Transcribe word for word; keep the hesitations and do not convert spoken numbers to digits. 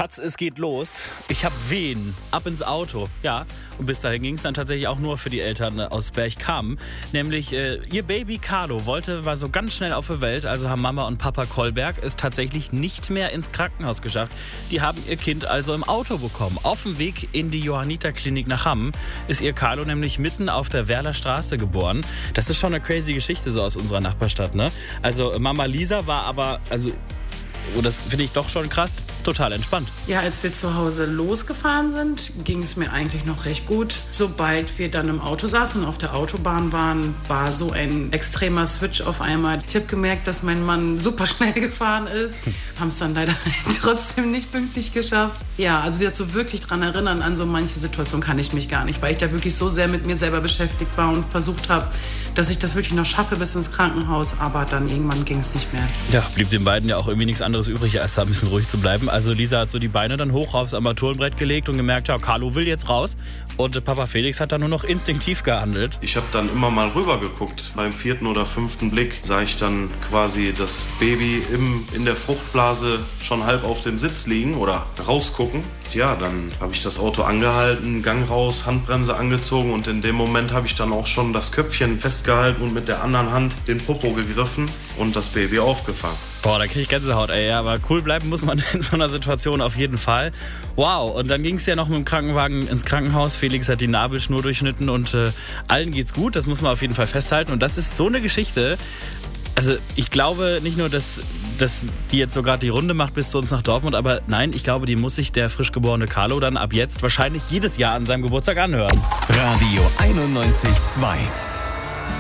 Schatz, es geht los. Ich hab Wehen. Ab ins Auto. Ja, und bis dahin ging es dann tatsächlich auch nur für die Eltern aus Berchtesgaden. Nämlich äh, ihr Baby Carlo wollte, war so ganz schnell auf der Welt. Also haben Mama und Papa Kolberg es tatsächlich nicht mehr ins Krankenhaus geschafft. Die haben ihr Kind also im Auto bekommen. Auf dem Weg in die Johanniterklinik nach Hamm ist ihr Carlo nämlich mitten auf der Werler Straße geboren. Das ist schon eine crazy Geschichte so aus unserer Nachbarstadt, ne? Also Mama Lisa war aber, also oh, das finde ich doch schon krass, total entspannt. Ja, als wir zu Hause losgefahren sind, ging es mir eigentlich noch recht gut. Sobald wir dann im Auto saßen und auf der Autobahn waren, war so ein extremer Switch auf einmal. Ich habe gemerkt, dass mein Mann super schnell gefahren ist. Haben es dann leider trotzdem nicht pünktlich geschafft. Ja, also wieder so wirklich dran erinnern an so manche Situationen kann ich mich gar nicht, weil ich da wirklich so sehr mit mir selber beschäftigt war und versucht habe, dass ich das wirklich noch schaffe bis ins Krankenhaus. Aber dann irgendwann ging es nicht mehr. Ja, blieb den beiden ja auch irgendwie nichts anderes übrig, als da ein bisschen ruhig zu bleiben. Also Lisa hat so die Beine dann hoch aufs Armaturenbrett gelegt und gemerkt, ja, Carlo will jetzt raus. Und Papa Felix hat dann nur noch instinktiv gehandelt. Ich habe dann immer mal rüber geguckt. Beim vierten oder fünften Blick sah ich dann quasi das Baby im, in der Fruchtblase schon halb auf dem Sitz liegen oder rausgucken. Ja, dann habe ich das Auto angehalten, Gang raus, Handbremse angezogen und in dem Moment habe ich dann auch schon das Köpfchen festgehalten und mit der anderen Hand den Popo gegriffen und das Baby aufgefangen. Boah, da kriege ich Gänsehaut, ey. Ja, aber cool bleiben muss man in so einer Situation auf jeden Fall. Wow, und dann ging es ja noch mit dem Krankenwagen ins Krankenhaus. Felix hat die Nabelschnur durchschnitten und äh, allen geht's gut. Das muss man auf jeden Fall festhalten. Und das ist so eine Geschichte. Also ich glaube nicht nur, dass, dass die jetzt so gerade die Runde macht bis zu uns nach Dortmund, aber nein, ich glaube, die muss sich der frisch geborene Carlo dann ab jetzt wahrscheinlich jedes Jahr an seinem Geburtstag anhören. Radio einundneunzig Komma zwei